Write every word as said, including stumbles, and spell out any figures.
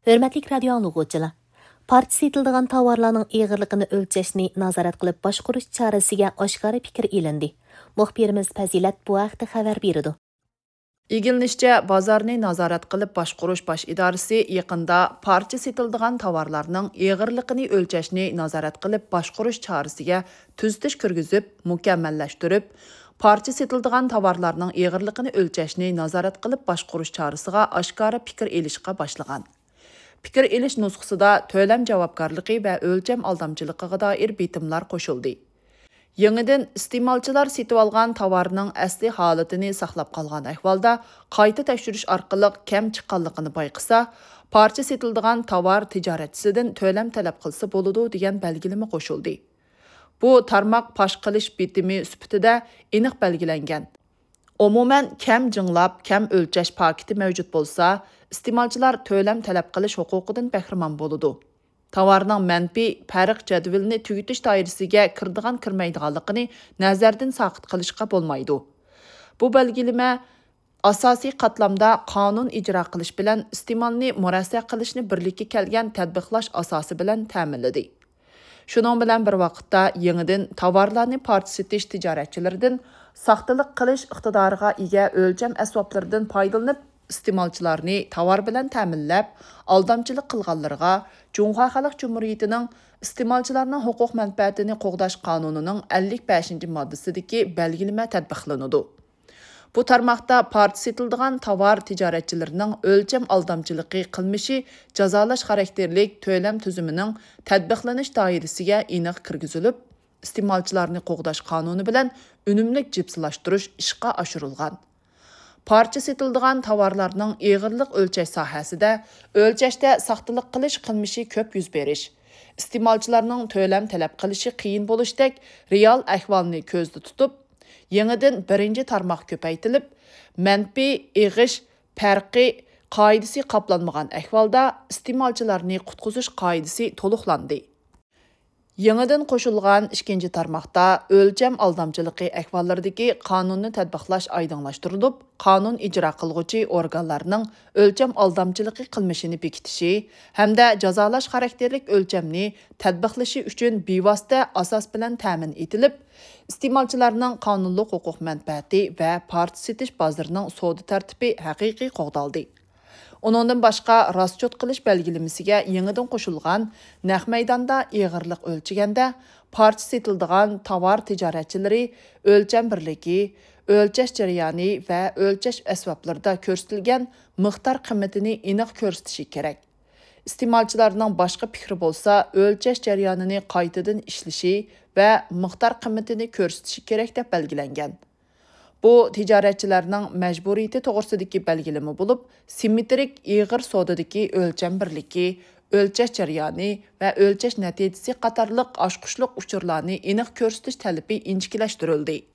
Hörmətli radio anlıqçılar. Partiya setildigan tovarlarning ig'irligini o'lchashni nazorat qilib boshqarish chorasiga oshkora fikr elindi. Muxbirimiz Fazilat bu haqda xabar berdi. İgilnişçe, bazarni nazorat qilib boshqarish bosh idorasi yaqinda partiya setildigan tovarlarning ig'irligini o'lchashni nazorat qilib boshqarish chorasiga tuzitish kirgizib, mukammallashtirib, partiya setildigan tovarlarning ig'irligini o'lchashni nazorat qilib boshqarish chorasiga oshkora fikr elishga boshlagan. Fikir elish nusxasida to'lam javobgarligi va o'lcham aldamchiligiga doir bitimlar qo'shildi. Yangidan iste'molchilar setib olgan tovarning asli holatini saqlab qolgan ahvolda qayta tekshirish orqali kam chiqqanligini bayqasa, partiya setildigan tovar tijoratchisidan to'lam talab qilsa bo'ladi degan belgilama qo'shildi. Bu tarmoq pash qilish bitimi sifatida aniq belgilangan. Umuman kam jinglab, kam o'lchash paketi mavjud bo'lsa, iste'molchilar to'lam talab qilish huquqidan bahramon bo'ladi. Tovarning manfi farq jadvalini tugutish doirasiga kirdigan kirmaydiganligini nazardan saqit qilishga bo'lmaydi. Bu belgilama asosiy qatlamda qonun ijro qilish bilan iste'molni murassa qilishni birlikka kelgan tadbiqlash asosi bilan ta'minladi. Shuning bilan bir vaqtda yangidan tovarlarni partiya setish tijoratchilaridan saxtalik qilish iqtidoriga ega o'lcham asboblaridan foydalanib iste'molchilarni tovar bilan ta'minlab, aldamchilik qilganlarga Cumhuriyet Xalq Cumhuriyetining iste'molchilarning huquq manfaatini qo'g'dash qonunining ellik beshinchi moddasidagi belgilama tatbiqlanadi. Bu tarmoqda partiya setildigan tovar tijoratchilarining o'lcham aldamchiligi qilmishi jazolash xarakterlik to'lam tuzumining tatbiqlanish doirasiga aniq kirgizilib, iste'molchilarni qo'g'dash qonuni bilan unumli jipslashtirish ishga oshirilgan. Partiya setildigan tovarlarning ig'irlik o'lchash sohasida o'lchashda saxtalik qilish qilmishi ko'p yuz berish, iste'molchilarning to'lam talab qilishi qiyin bo'lishdek real ahvolni ko'zda tutib, yangidan birinchi tarmoq ko'paytirilib, manfi ig'ish farqi qoidasi qoplanmagan ahvolda iste'molchilarni qutqizish qoidasi to'liqlandi. Yangidan qo'shilgan ikkinchi tarmoqda o'lcham aldamchiligi ahvollaridagi qonunni tatbiqlash oydinlashtirilib, qonun ijro qilguvchi organlarning o'lcham aldamchiligi qilmishini bekitishi hamda jazolash xarakterlik o'lchamni tatbiqlashi uchun bevosita asos bilan ta'min etilib, iste'molchilarning qonunli huquq manfaati va partiya setish bozorining savdo tartibi haqiqiy qo'g'daldi. Onundan başqa rastchot qilish belgilemasiga yangidan qo'shilgan naq maydonda ig'irlik o'lchaganda partiya setildigan tovar tijoratchilari o'lcham birligi, o'lchash jarayoni va o'lchash asboblarida ko'rsatilgan miqdor qiymatini aniq ko'rsatishi kerak. Iste'molchilarning boshqa fikri bo'lsa, o'lchash jarayonini qaytadan ishlashi va miqdor qiymatini ko'rsatishi kerak deb belgilangan. Bu tijoratchilarning majburiyati to'g'risidagi belgilama bo'lib, simmetrik ig'ir sodadagi o'lcham birligi, o'lchash jarayoni va o'lchash natijasi qatorliq oshqushliq uchurlarni aniq ko'rsatish talabi inchikilashtirildi.